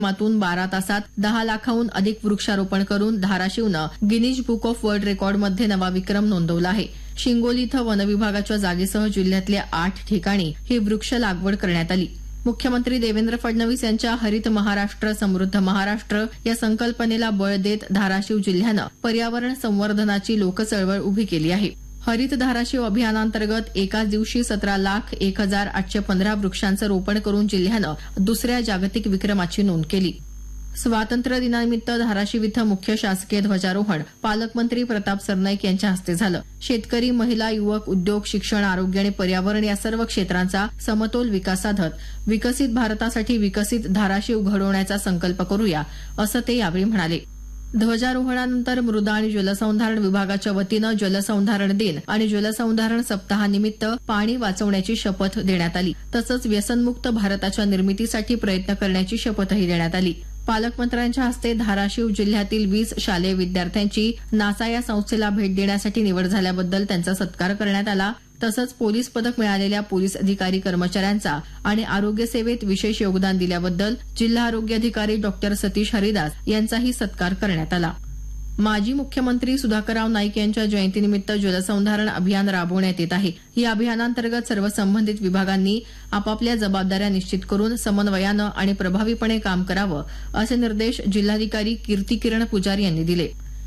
मातून 12 तासात 10 लाखाहून अधिक वृक्षारोपण करून धाराशिवनं गिनीज बुक ऑफ वर्ल्ड रेकॉर्डमध्ये नवा विक्रम नोंदवला आहे. शिंगोली इथं वनविभागाच्या जागेसह जिल्ह्यातल्या 8 ठिकाणी ही वृक्ष लागवड करण्यात आली. मुख्यमंत्री देवेंद्र फडणवीस यांच्या हरित महाराष्ट्र समृद्ध महाराष्ट्र या संकल्पनेला बळ देत धाराशिव जिल्ह्यानं पर्यावरण संवर्धनाची लोकचळवळ उभी केली आहे. हरित धाराशिव अभियानांतर्गत एकाच दिवशी 17,01,815 वृक्षांचं रोपण करून जिल्ह्यानं दुसऱ्या जागतिक विक्रमाची नोंद केली. स्वातंत्र्य दिनानिमित्त धाराशिव इथं मुख्य शासकीय ध्वजारोहण पालकमंत्री प्रताप सरनाईक यांच्या हस्ते झालं. शेतकरी, महिला, युवक, उद्योग, शिक्षण, आरोग्य आणि पर्यावरण या सर्व क्षेत्रांचा समतोल विकास साधत विकसित भारतासाठी विकसित धाराशिव घडवण्याचा संकल्प करूया, असं ते यावेळी म्हणाले. ध्वजारोहणानंतर मृदा आणि जलसंधारण विभागाच्या वतीनं जलसंधारण दिन आणि जलसंधारण सप्ताहानिमित्त पाणी वाचवण्याची शपथ देण्यात आली. तसंच व्यसनमुक्त भारताच्या निर्मितीसाठी प्रयत्न करण्याची शपथही देण्यात आली. पालकमंत्र्यांच्या हस्ते धाराशिव जिल्ह्यातील 20 शालेय विद्यार्थ्यांची नासा या संस्थेला भेट देण्यासाठी निवड झाल्याबद्दल त्यांचा सत्कार करण्यात आला. तसंच पोलीस पदक मिळालेल्या पोलीस अधिकारी कर्मचाऱ्यांचा आणि आरोग्य सेवेत विशेष योगदान दिल्याबद्दल जिल्हा आरोग्य अधिकारी डॉ सतीश हरिदास यांचाही सत्कार करण्यात आला. माजी मुख्यमंत्री सुधाकरराव नाईक यांच्या जयंतीनिमित्त जलसंधारण अभियान राबवण्यात येत आहे. या अभियानांतर्गत सर्व संबंधित विभागांनी आपापल्या जबाबदाऱ्या निश्चित करून समन्वयानं आणि प्रभावीपणे काम करावं, असे निर्देश जिल्हाधिकारी कीर्तिकिरण पुजारी यांनी दिले.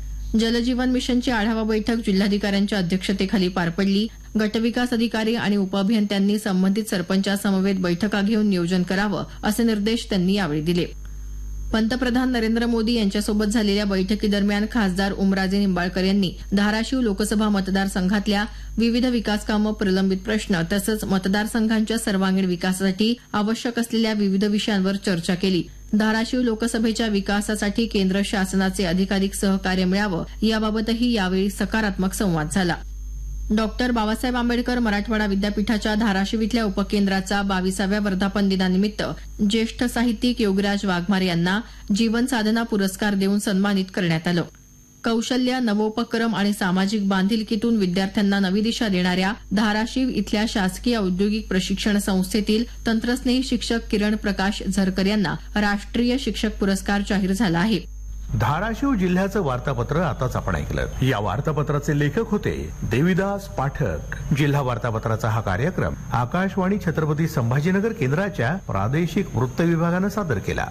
जलजीवन मिशनची आढावा बैठक जिल्हाधिकाऱ्यांच्या अध्यक्षतेखाली पार पडली. गटविकास अधिकारी आणि उपअभियंत्यांनी संबंधित सरपंचासमवेत बैठका घेऊन नियोजन करावं, असे निर्देश त्यांनी यावेळी दिले. पंतप्रधान नरेंद्र मोदी यांच्यासोबत झालेल्या बैठकीदरम्यान खासदार उमराजे निंबाळकर यांनी धाराशिव लोकसभा मतदारसंघातल्या विविध विकासकामं, प्रलंबित प्रश्न तसंच मतदारसंघांच्या सर्वांगीण विकासासाठी आवश्यक असलेल्या विविध विषयांवर चर्चा केली. धाराशिव लोकसभेच्या विकासासाठी केंद्र शासनाचे अधिकाधिक सहकार्य मिळावं, याबाबतही यावेळी सकारात्मक संवाद झाला. डॉक्टर बाबासाहेब आंबेडकर मराठवाडा विद्यापीठाच्या धाराशिव इथल्या उपकेंद्राचा 22व्या वर्धापन दिनानिमित्त ज्येष्ठ साहित्यिक योगीराज वाघमारे यांना जीवन साधना पुरस्कार देऊन सन्मानित करण्यात आलं. कौशल्य, नवोपक्रम आणि सामाजिक बांधिलकीतून विद्यार्थ्यांना नवी दिशा देणाऱ्या धाराशिव इथल्या शासकीय औद्योगिक प्रशिक्षण संस्थेतील तंत्रस्नेही शिक्षक किरण प्रकाश झरकर यांना राष्ट्रीय शिक्षक पुरस्कार जाहीर झाला आहे. धाराशिव जिल्ह्याचं वार्तापत्र आताच आपण ऐकलं. या वार्तापत्राचे लेखक होते देविदास पाठक. जिल्हा वार्तापत्राचा हा कार्यक्रम आकाशवाणी छत्रपती संभाजीनगर केंद्राच्या प्रादेशिक वृत्त विभागानं सादर केला.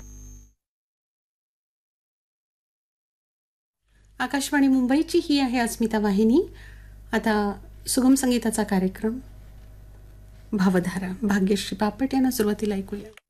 आकाशवाणी मुंबईची ही आहे अस्मिता वाहिनी. आता सुगम संगीताचा कार्यक्रम भावधारा भाग्यश्री बापट यांना सुरुवातीला ऐकूया.